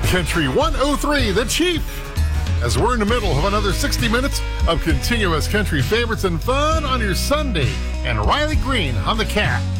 Country 103, The Chief, as we're in the middle of another 60 minutes of continuous country favorites and fun on your Sunday, and Riley Green on the Cat.